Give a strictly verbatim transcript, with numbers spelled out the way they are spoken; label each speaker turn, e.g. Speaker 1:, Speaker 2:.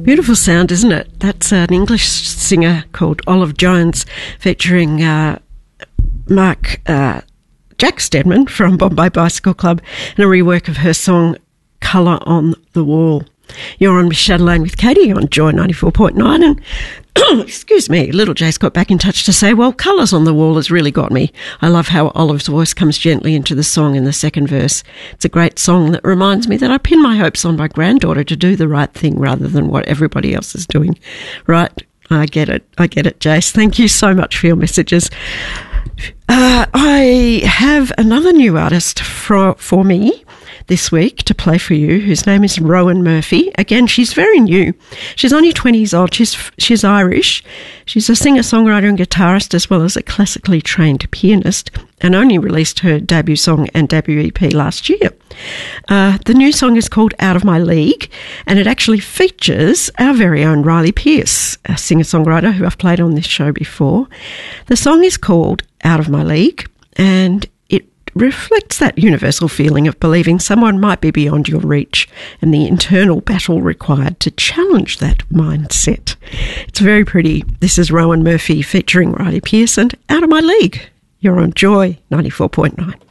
Speaker 1: Beautiful sound, isn't it? That's an English singer called Olive Jones, featuring uh, Mark uh, Jack Steadman from Bombay Bicycle Club, and a rework of her song Colour on the Wall. You're on Miss Chatelaine with Katie on Joy ninety-four point nine, and excuse me, little Jay's got back in touch to say, well, Colours on the Wall has really got me. I love how Olive's voice comes gently into the song in the second verse. It's a great song that reminds me that I pin my hopes on my granddaughter to do the right thing rather than what everybody else is doing. Right? I get it. I get it, Jace. Thank you so much for your messages. Uh, I have another new artist for, for me this week to play for you, whose name is Rowan Murphy. Again, she's very new. She's only twenty years old. She's she's Irish. She's a singer-songwriter and guitarist, as well as a classically trained pianist, and only released her debut song and debut E P last year. Uh, the new song is called Out of My League, and it actually features our very own Riley Pierce, a singer-songwriter who I've played on this show before. The song is called Out of My League, and reflects that universal feeling of believing someone might be beyond your reach and the internal battle required to challenge that mindset. It's very pretty. This is Rowan Murphy featuring Riley Pierce and Out of My League. You're on Joy ninety-four point nine.